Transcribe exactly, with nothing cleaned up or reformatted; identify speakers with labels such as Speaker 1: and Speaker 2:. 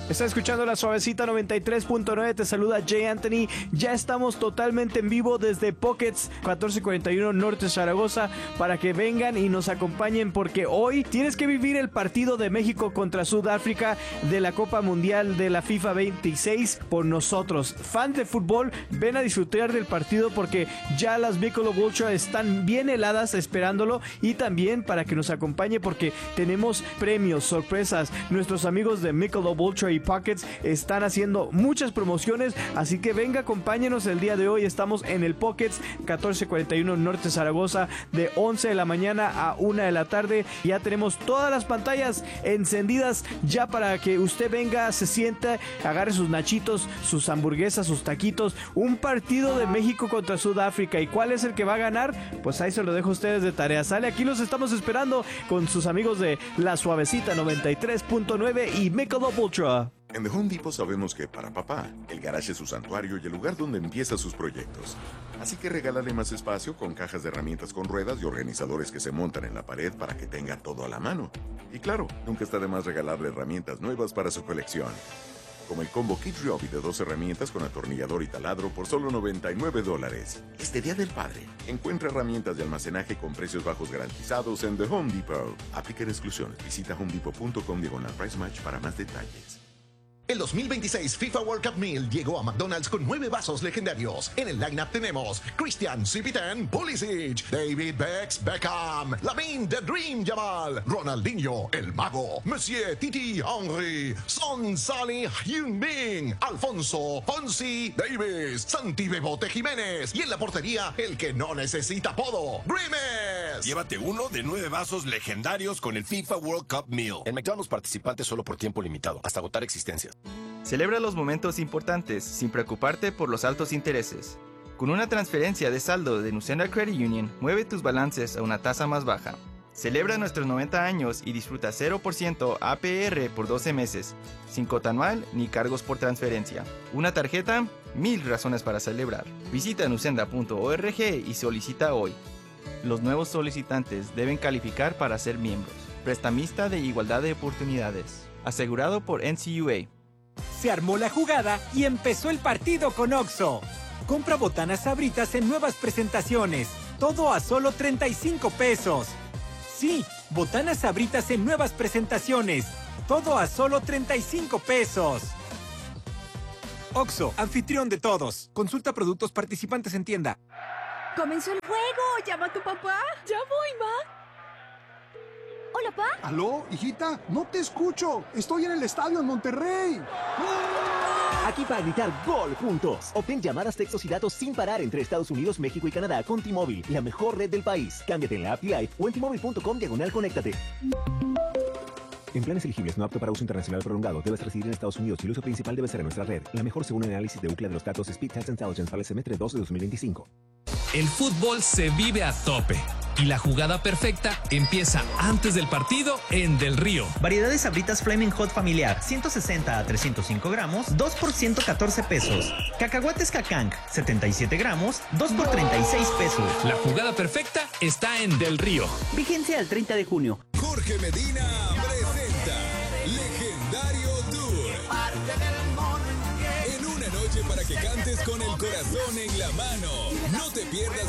Speaker 1: Está escuchando La Suavecita noventa y tres punto nueve, te saluda Jay Anthony. Ya estamos totalmente en vivo desde Pockets catorce cuarenta y uno Norte Zaragoza para que vengan y nos acompañen, porque hoy tienes que vivir el partido de México contra Sudáfrica de la Copa Mundial de la FIFA veintiséis por nosotros. Fans de fútbol, ven a disfrutar del partido porque ya las Michelob Ultra están bien heladas esperándolo, y también para que nos acompañe porque tenemos premios, sorpresas. Nuestros amigos de Michelob Ultra y Pockets están haciendo muchas promociones, así que venga, acompáñenos el día de hoy. Estamos en el Pockets catorce cuarenta y uno Norte Zaragoza de once de la mañana a una de la tarde. Ya tenemos todas las pantallas encendidas ya para que usted venga, se sienta, agarre sus nachitos, sus hamburguesas, sus taquitos. Un partido de México contra Sudáfrica, ¿y cuál es el que va a ganar? Pues ahí se lo dejo a ustedes de tarea. Sale, aquí los estamos esperando con sus amigos de La Suavecita noventa y tres punto nueve y Michelob Ultra.
Speaker 2: En The Home Depot sabemos que para papá, el garage es su santuario y el lugar donde empieza sus proyectos. Así que regálale más espacio con cajas de herramientas con ruedas y organizadores que se montan en la pared para que tenga todo a la mano. Y claro, nunca está de más regalarle herramientas nuevas para su colección. Como el combo Kid Ryobi de dos herramientas con atornillador y taladro por solo noventa y nueve dólares. Este Día del Padre, encuentra herramientas de almacenaje con precios bajos garantizados en The Home Depot. Aplica exclusiones. Visita homedepot punto com diagonal price match para más detalles.
Speaker 3: El dos mil veintiséis FIFA World Cup Meal llegó a McDonald's con nueve vasos legendarios. En el lineup tenemos Christian Cipitan Pulisic, David Bex Beckham, Lamine The Dream Yamal, Ronaldinho El Mago, Monsieur Titi Henry, Son Sally Heung-min, Alfonso Fonsi Davis, Santi Bebote Jiménez y en la portería el que no necesita apodo, Grimes.
Speaker 4: Llévate uno de nueve vasos legendarios con el FIFA World Cup Meal. En McDonald's participantes solo por tiempo limitado, hasta agotar existencias.
Speaker 5: Celebra los momentos importantes sin preocuparte por los altos intereses. Con una transferencia de saldo de Nucenda Credit Union, mueve tus balances a una tasa más baja. Celebra nuestros noventa años y disfruta cero por ciento A P R por doce meses, sin cuota anual ni cargos por transferencia. ¿Una tarjeta? Mil razones para celebrar. Visita nucenda punto org y solicita hoy. Los nuevos solicitantes deben calificar para ser miembros. Prestamista de igualdad de oportunidades. Asegurado por N C U A.
Speaker 6: Se armó la jugada y empezó el partido con Oxxo. Compra botanas Sabritas en nuevas presentaciones. Todo a solo treinta y cinco pesos. Sí, botanas Sabritas en nuevas presentaciones. Todo a solo treinta y cinco pesos. Oxxo, anfitrión de todos. Consulta productos participantes en tienda.
Speaker 7: ¡Comenzó el juego! ¿Llama a tu papá?
Speaker 8: Ya voy, ma.
Speaker 7: Hola, pa.
Speaker 9: ¿Aló, hijita? No te escucho. Estoy en el estadio en Monterrey.
Speaker 10: Aquí para gritar gol juntos. Obtén llamadas, textos y datos sin parar entre Estados Unidos, México y Canadá con T-Mobile, la mejor red del país. Cámbiate en la app T-Life o en T-Mobile punto com diagonal conéctate. En planes elegibles no apto para uso internacional prolongado, debes residir en Estados Unidos y el uso principal debe ser en nuestra red. La mejor según el análisis de UCLA de los datos Speed Test Intelligence para el semestre dos de dos mil veinticinco.
Speaker 11: El fútbol se vive a tope y la jugada perfecta empieza antes del partido en Del Río.
Speaker 12: Variedades Sabritas Flaming Hot familiar, ciento sesenta a trescientos cinco gramos, dos por ciento catorce pesos. Cacahuates Cacanc, setenta y siete gramos, dos por treinta y seis pesos.
Speaker 11: La jugada perfecta está en Del Río.
Speaker 12: Vigencia al treinta de junio.
Speaker 13: Jorge Medina presenta Legendario Tour. En una noche para que cantes con el corazón en la mano. No te pierdas